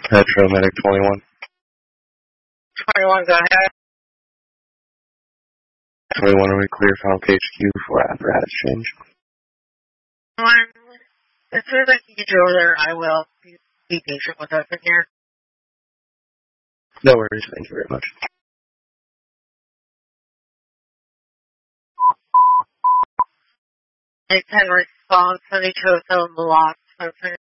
Metro Medic 21. 21, go ahead. 21, are we clear for HQ for apparatus change? As soon as I can get you over there, I will. Be patient with us in here. No worries, thank you very much. 810 response, 7207 block,